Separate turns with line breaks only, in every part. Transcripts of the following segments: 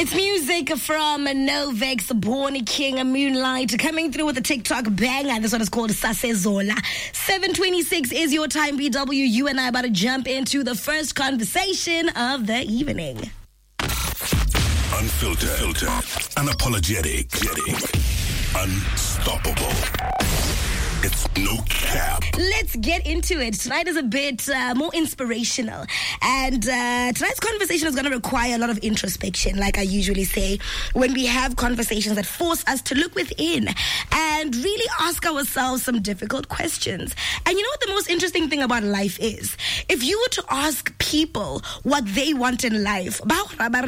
It's music from Novex, Born King, Moonlight, coming through with a TikTok banger. This one is called Sasezola. 7:26 is your time, BW. You and I about to jump into the first conversation of the evening.
Unfiltered, unapologetic, unstoppable. It's no cap.
Let's get into it. Tonight is a bit more inspirational. And tonight's conversation is going to require a lot of introspection, like I usually say, when we have conversations that force us to look within and really ask ourselves some difficult questions. And you know what the most interesting thing about life is? If you were to ask people what they want in life, I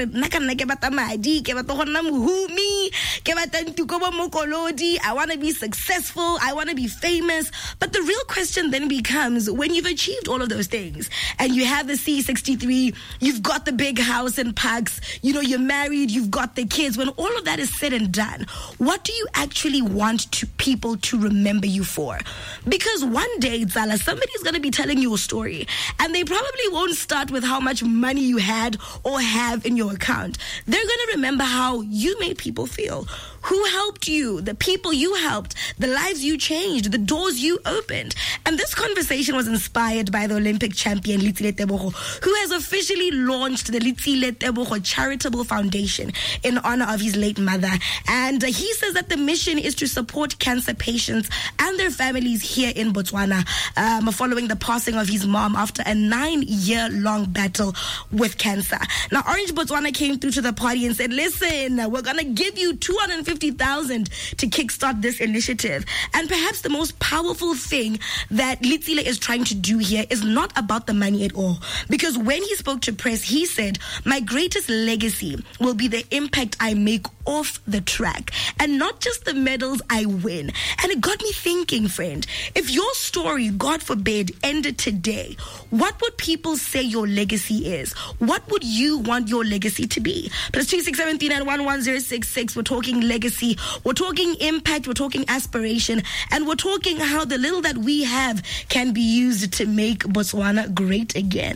want to be successful, I want to be famous. But the real question then becomes, when you've achieved all of those things and you have the C63, you've got the big house and parks, you know, you're married, you've got the kids, when all of that is said and done, what do you actually want people to remember you for? Because one day, Zala, somebody's going to be telling you a story and they probably won't start with how much money you had or have in your account. They're going to remember how you made people feel, who helped you, the people you helped, the lives you changed, the doors you opened. And this conversation was inspired by the Olympic champion Letsile Tebogo, who has officially launched the Letsile Tebogo Charitable Foundation in honor of his late mother. And he says that the mission is to support cancer patients and their families here in Botswana, following the passing of his mom after a 9-year-long battle with cancer. Now, Orange Botswana came through to the party and said, listen, we're going to give you 250,000 to kickstart this initiative. And perhaps the most powerful thing that Letsile is trying to do here is not about the money at all. Because when he spoke to press, he said, my greatest legacy will be the impact I make off the track and not just the medals I win. And it got me thinking, friend, if your story, God forbid, ended today, what would people say your legacy is? What would you want your legacy to be? Plus 26739110066. We're talking legacy, we're talking impact, we're talking aspiration, and we're talking how the little that we have can be used to make Botswana great again.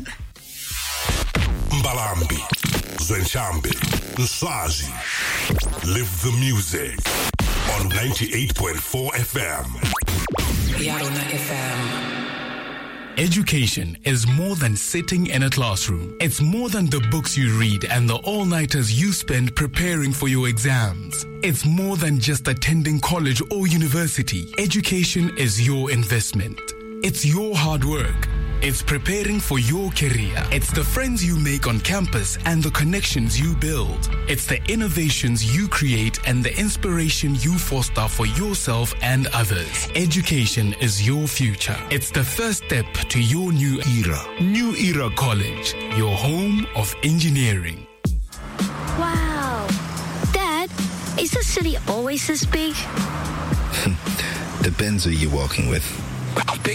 Mbalambi, Zwenshambi, Nsazi. Live the music on 98.4 FM.
Yarona FM.
Education is more than sitting in a classroom. It's more than the books you read and the all-nighters you spend preparing for your exams. It's more than just attending college or university. Education is your investment. It's your hard work. It's preparing for your career. It's the friends you make on campus and the connections you build. It's the innovations you create and the inspiration you foster for yourself and others. Education is your future. It's the first step to your new era. New Era College, your home of engineering.
Wow. Dad, is the city always this big?
Depends who you're walking with.